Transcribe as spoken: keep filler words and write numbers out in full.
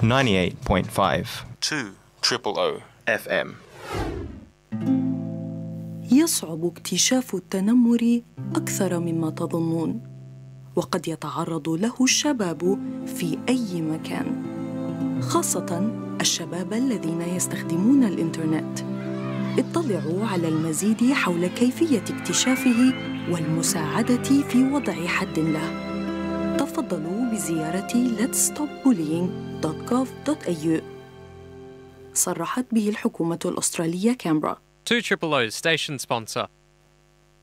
ninety-eight point five two triple O إف إم. يصعب اكتشاف التنمر أكثر مما تظنون، وقد يتعرض له الشباب في أي مكان، خاصة الشباب الذين يستخدمون الإنترنت. اطلعوا على المزيد حول كيفية اكتشافه والمساعدة في وضع حد له. تفضلوا بزيارة let's stop bullying dot gov dot a u. صرحت به الحكومة الأسترالية كامبرا. two triple O's station sponsor.